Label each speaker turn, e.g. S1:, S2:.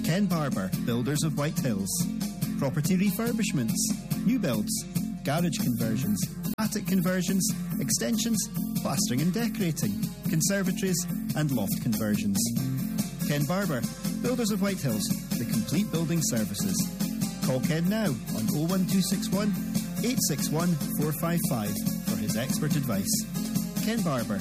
S1: Ken Barber, Builders of White Hills. Property refurbishments, new builds, garage conversions, attic conversions, extensions, plastering and decorating, conservatories and loft conversions. Ken Barber, Builders of White Hills, the complete building services. Call Ken now on 01261 861 455 for his expert advice. Ken Barber,